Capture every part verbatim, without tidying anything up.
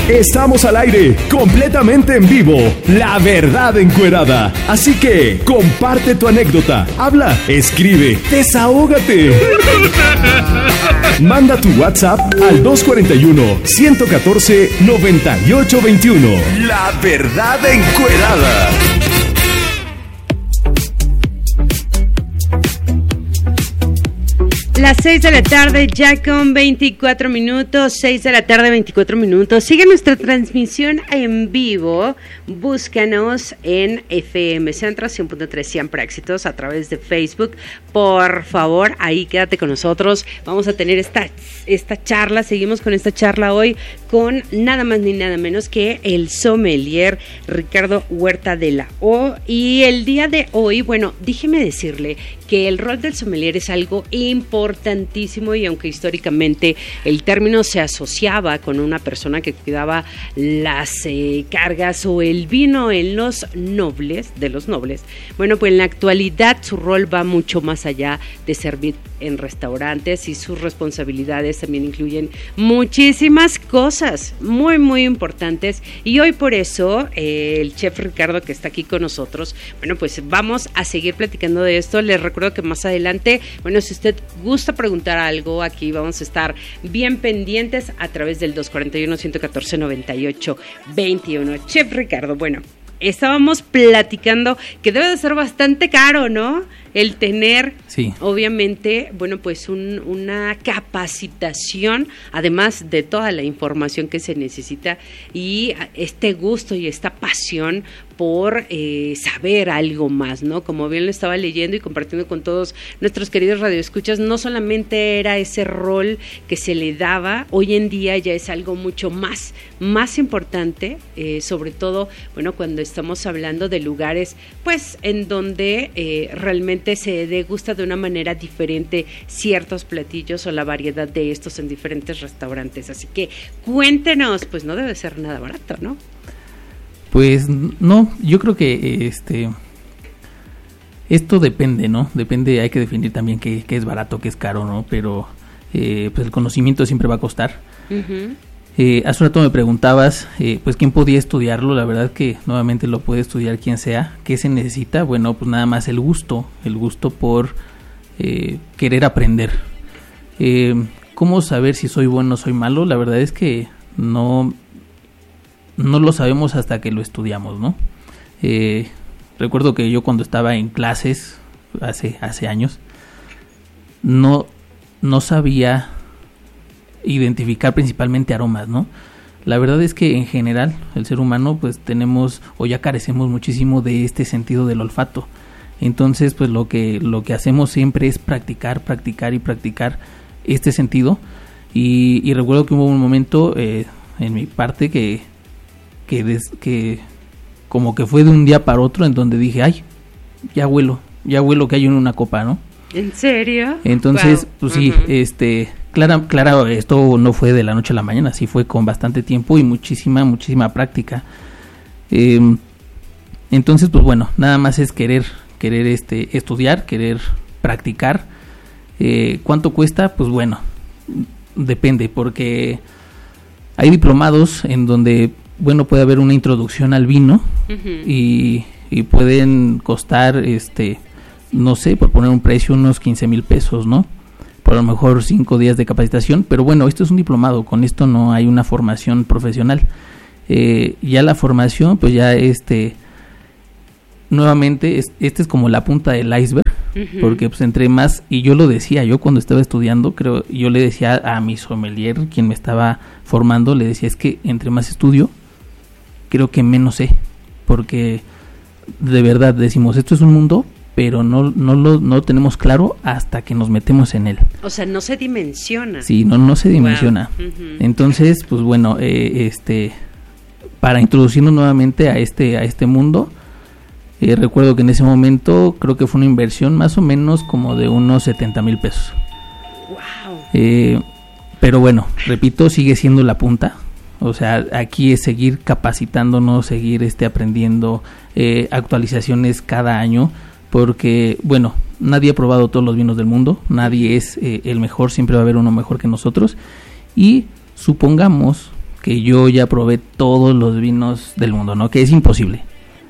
Estamos al aire, completamente en vivo, La Verdad Encuerada. Así que, comparte tu anécdota, habla, escribe, desahógate. Manda tu WhatsApp al dos cuatro uno, uno uno cuatro, nueve ocho dos uno. La Verdad Encuerada. Las seis de la tarde, ya con veinticuatro minutos, seis de la tarde, veinticuatro minutos. Sigue nuestra transmisión en vivo. Búscanos en F M Centro cien punto tres Siempre Éxitos a través de Facebook. Por favor, ahí quédate con nosotros. Vamos a tener esta, esta charla, seguimos con esta charla hoy con nada más ni nada menos que el sommelier Ricardo Huerta de la O. Y el día de hoy, bueno, déjeme decirle que el rol del sommelier es algo importantísimo, y aunque históricamente el término se asociaba con una persona que cuidaba las eh, cargas o el vino en los nobles, de los nobles, bueno, pues en la actualidad su rol va mucho más allá de servir en restaurantes, y sus responsabilidades también incluyen muchísimas cosas muy muy importantes. Y hoy por eso eh, el chef Ricardo, que está aquí con nosotros, bueno, pues vamos a seguir platicando de esto. Les recuerdo que más adelante, bueno, si usted gusta preguntar algo, aquí vamos a estar bien pendientes a través del dos cuatro uno, uno uno cuatro, nueve ocho dos uno. Chef Ricardo, bueno, estábamos platicando que debe de ser bastante caro, ¿no? El tener, sí, obviamente, bueno, pues un, una capacitación, además de toda la información que se necesita, y este gusto y esta pasión por eh, saber algo más, ¿no? Como bien lo estaba leyendo y compartiendo con todos nuestros queridos radioescuchas, no solamente era ese rol que se le daba, hoy en día ya es algo mucho más, más importante, eh, sobre todo, bueno, cuando estamos hablando de lugares, pues, en donde eh, realmente se degusta de una manera diferente ciertos platillos o la variedad de estos en diferentes restaurantes. Así que cuéntenos, pues no debe ser nada barato, ¿no? Pues no, yo creo que este esto depende, ¿no? Depende, hay que definir también qué, qué es barato, qué es caro, ¿no? Pero eh, pues el conocimiento siempre va a costar. Uh-huh. Eh, hace un rato me preguntabas, eh, pues quién podía estudiarlo. La verdad que nuevamente lo puede estudiar quien sea. ¿Qué se necesita? Bueno, pues nada más el gusto, el gusto por eh, querer aprender. Eh, ¿Cómo saber si soy bueno o soy malo? La verdad es que no, no lo sabemos hasta que lo estudiamos, ¿no? Eh, recuerdo que yo cuando estaba en clases, hace, hace años, no, no sabía identificar principalmente aromas, ¿no? La verdad es que en general el ser humano pues tenemos o ya carecemos muchísimo de este sentido del olfato. Entonces pues lo que lo que hacemos siempre es practicar, practicar y practicar este sentido. Y, y recuerdo que hubo un momento eh, en mi parte que que, des, que como que fue de un día para otro en donde dije, ay, ya huelo, ya huelo que hay en una copa, ¿no? ¿En serio? Entonces, wow. Pues sí, uh-huh. este, claro, claro, esto no fue de la noche a la mañana, sí fue con bastante tiempo y muchísima, muchísima práctica. Eh, entonces, pues bueno, nada más es querer, querer este, estudiar, querer practicar. Eh, ¿Cuánto cuesta? Pues bueno, depende, porque hay diplomados en donde, bueno, puede haber una introducción al vino uh-huh. y, y pueden costar, este, no sé, por poner un precio, unos quince mil pesos, ¿no? Por a lo mejor cinco días de capacitación, pero bueno, esto es un diplomado, con esto no hay una formación profesional. Eh, ya la formación, pues ya este, nuevamente, es, este es como la punta del iceberg, uh-huh. porque pues entre más, y yo lo decía, yo cuando estaba estudiando, creo, yo le decía a mi sommelier, quien me estaba formando, le decía, es que entre más estudio, creo que menos sé, porque de verdad decimos, esto es un mundo, pero no no lo no tenemos claro hasta que nos metemos en él. O sea, no se dimensiona. Sí, no no se dimensiona. Wow. Uh-huh. Entonces, pues bueno, eh, este para introducirnos nuevamente a este a este mundo, eh, recuerdo que en ese momento creo que fue una inversión más o menos como de unos setenta mil pesos. Wow. Eh, pero bueno, repito, sigue siendo la punta. O sea, aquí es seguir capacitándonos, seguir este aprendiendo, eh, actualizaciones cada año. Porque, bueno, nadie ha probado todos los vinos del mundo, nadie es eh, el mejor, siempre va a haber uno mejor que nosotros. Y supongamos que yo ya probé todos los vinos del mundo, ¿no? Que es imposible.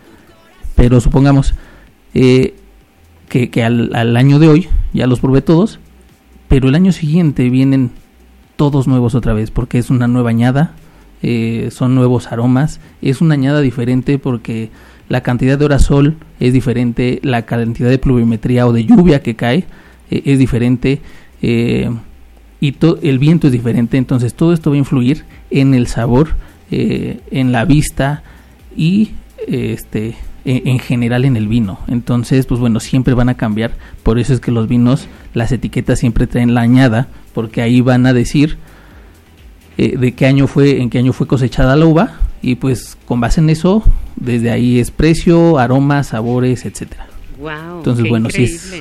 Pero supongamos eh, que, que al, al año de hoy ya los probé todos, pero el año siguiente vienen todos nuevos otra vez, porque es una nueva añada, eh, son nuevos aromas, es una añada diferente porque la cantidad de hora sol es diferente, la cantidad de pluviometría o de lluvia que cae eh, es diferente, eh, y to- el viento es diferente, entonces todo esto va a influir en el sabor, eh, en la vista y eh, este en, en general en el vino. Entonces, pues bueno, siempre van a cambiar, por eso es que los vinos, las etiquetas siempre traen la añada, porque ahí van a decir eh, de qué año fue, en qué año fue cosechada la uva, y pues con base en eso, desde ahí es precio, aromas, sabores, etcétera. Wow, entonces, qué bueno, increíble. sí es,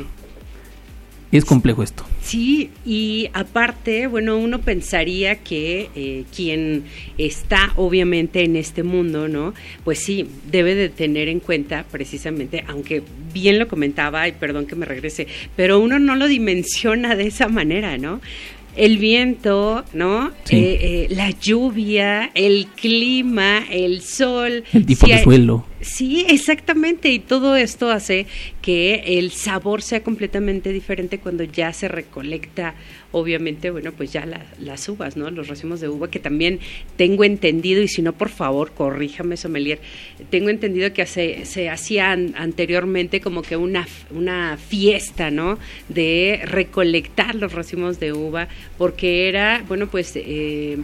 es complejo esto. Sí, y aparte, bueno, uno pensaría que eh, quien está obviamente en este mundo, ¿no? Pues sí, debe de tener en cuenta precisamente, aunque bien lo comentaba, y perdón que me regrese, pero uno no lo dimensiona de esa manera, ¿no? El viento, ¿no? Sí. Eh, eh, la lluvia, el clima, el sol. El tipo si de hay, suelo. Sí, exactamente, y todo esto hace que el sabor sea completamente diferente cuando ya se recolecta, obviamente, bueno, pues ya la, las uvas, ¿no? Los racimos de uva, que también tengo entendido, y si no, por favor, corríjame, sommelier, tengo entendido que se, se hacía an, anteriormente como que una, una fiesta, ¿no? De recolectar los racimos de uva, porque era, bueno, pues... Eh,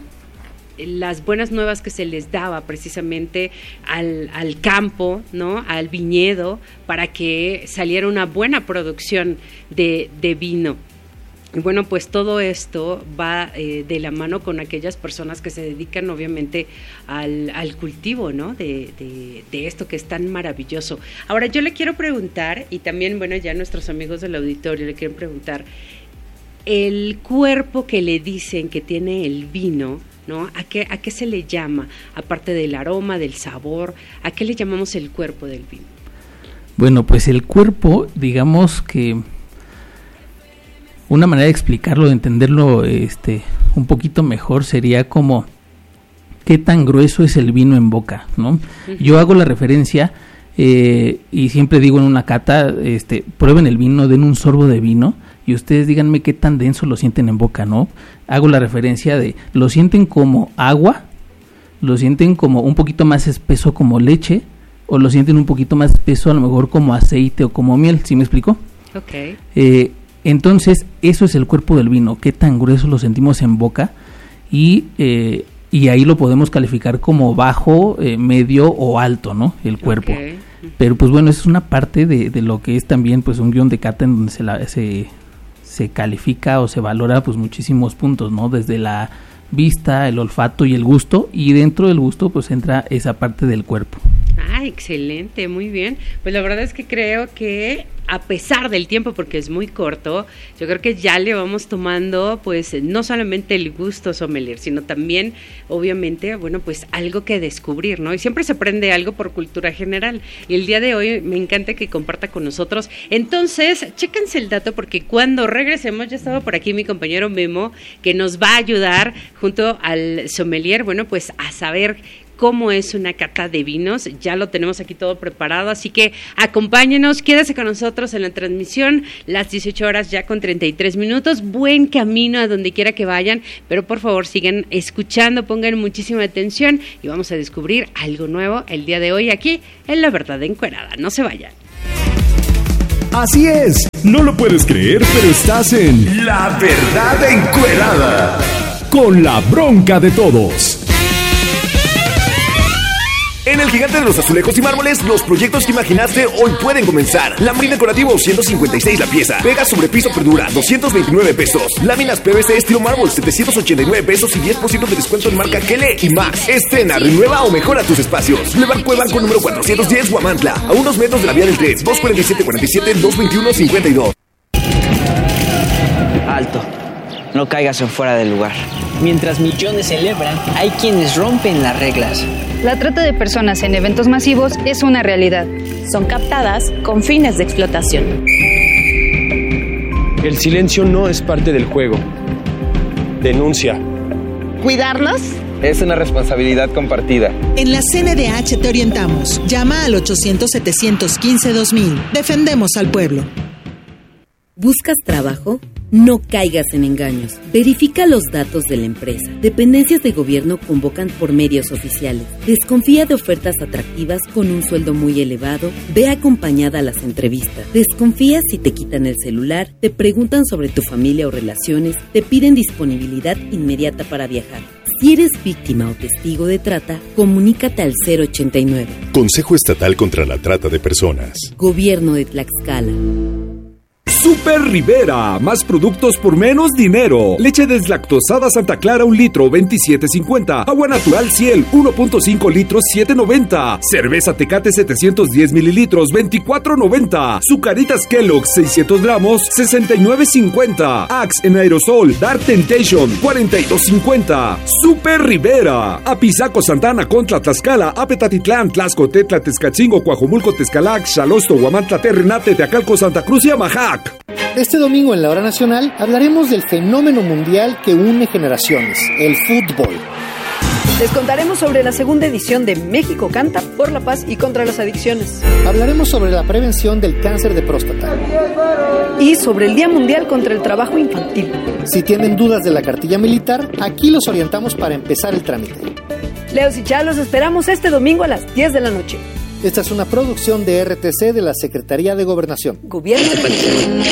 las buenas nuevas que se les daba precisamente al, al campo, ¿no? Al viñedo, para que saliera una buena producción de, de vino. Y bueno, pues todo esto va eh, de la mano con aquellas personas que se dedican obviamente al, al cultivo, ¿no? De, de, de esto que es tan maravilloso. Ahora yo le quiero preguntar, y también, bueno, ya nuestros amigos del auditorio le quieren preguntar, el cuerpo que le dicen que tiene el vino, ¿no? ¿A qué, a qué se le llama? Aparte del aroma, del sabor, ¿a qué le llamamos el cuerpo del vino? Bueno, pues el cuerpo, digamos que una manera de explicarlo, de entenderlo este, un poquito mejor, sería como qué tan grueso es el vino en boca, ¿no? Uh-huh. Yo hago la referencia eh, y siempre digo en una cata, este, prueben el vino, den un sorbo de vino y ustedes díganme qué tan denso lo sienten en boca, ¿no? Hago la referencia de, ¿lo sienten como agua? ¿Lo sienten como un poquito más espeso como leche? ¿O lo sienten un poquito más espeso a lo mejor como aceite o como miel? ¿Sí me explico? Ok. Eh, entonces, eso es el cuerpo del vino, qué tan grueso lo sentimos en boca y, eh, y ahí lo podemos calificar como bajo, eh, medio o alto, ¿no? El cuerpo. Okay. Pero pues bueno, esa es una parte de, de lo que es también pues un guión de cata en donde se, la, se, se califica o se valora pues muchísimos puntos, ¿no? Desde la vista, el olfato y el gusto, y dentro del gusto pues entra esa parte del cuerpo. Ah, excelente, muy bien. Pues la verdad es que creo que a pesar del tiempo, porque es muy corto, yo creo que ya le vamos tomando pues no solamente el gusto sommelier, sino también obviamente, bueno, pues algo que descubrir, ¿no? Y siempre se aprende algo por cultura general, y el día de hoy me encanta que comparta con nosotros. Entonces, chéquense el dato, porque cuando regresemos, ya estaba por aquí mi compañero Memo, que nos va a ayudar junto al sommelier, bueno, pues a saber cómo es una cata de vinos. Ya lo tenemos aquí todo preparado, así que acompáñenos, quédese con nosotros en la transmisión, las dieciocho horas ya con treinta y tres minutos, buen camino a donde quiera que vayan, pero por favor sigan escuchando, pongan muchísima atención y vamos a descubrir algo nuevo el día de hoy aquí en La Verdad Encuerada. No se vayan. Así es, no lo puedes creer, pero estás en La Verdad Encuerada, con la bronca de todos. En el Gigante de los Azulejos y Mármoles, los proyectos que imaginaste hoy pueden comenzar. Lámina decorativo, ciento cincuenta y seis la pieza. Pega sobre piso Perdura, doscientos veintinueve pesos. Láminas P V C estilo mármol, setecientos ochenta y nueve pesos y diez por ciento de descuento en marca Kele y Max. Estrena, renueva o mejora tus espacios. Levanco Banco número cuatrocientos diez, Huamantla. A unos metros de la vía del tren. dos cuarenta y siete cuarenta y siete, dos veintiuno cincuenta y dos. Alto. No caigas en fuera del lugar. Mientras millones celebran, hay quienes rompen las reglas. La trata de personas en eventos masivos es una realidad. Son captadas con fines de explotación. El silencio no es parte del juego. Denuncia. Cuidarnos Es una responsabilidad compartida. En la C N D H te orientamos. Llama al ochocientos, setecientos quince, dos mil. Defendemos al pueblo. ¿Buscas trabajo? No caigas en engaños. Verifica los datos de la empresa. Dependencias de gobierno convocan por medios oficiales. Desconfía de ofertas atractivas con un sueldo muy elevado. Ve acompañada a las entrevistas. Desconfía si te quitan el celular, te preguntan sobre tu familia o relaciones, te piden disponibilidad inmediata para viajar. Si eres víctima o testigo de trata, comunícate al cero ochenta y nueve. Consejo Estatal contra la Trata de Personas. Gobierno de Tlaxcala. Super Rivera, más productos por menos dinero. Leche deslactosada Santa Clara un litro, veintisiete cincuenta. Agua natural Ciel, uno punto cinco litros, siete noventa. Cerveza Tecate setecientos diez mililitros, veinticuatro noventa. Zucaritas Kellogg's seiscientos gramos, sesenta y nueve cincuenta. Axe en aerosol Dark Temptation, cuarenta y dos cincuenta. Super Rivera. Apizaco Santana contra Tlaxcala, Apetatitlán, Tlaxco, Tetla, Tezcatzingo, Coajomulco, Tezcalac, Xalosto, Huamantla, Terrenate, Teacalco, Santa Cruz y Amajac. Este domingo en la Hora Nacional hablaremos del fenómeno mundial que une generaciones, el fútbol. Les contaremos sobre la segunda edición de México Canta por la paz y contra las adicciones. Hablaremos sobre la prevención del cáncer de próstata. Y sobre el Día Mundial contra el Trabajo Infantil. Si tienen dudas de la cartilla militar, aquí los orientamos para empezar el trámite. Leos y Chá, los esperamos este domingo a las diez de la noche. Esta es una producción de R T C de la Secretaría de Gobernación. Gobierno de México.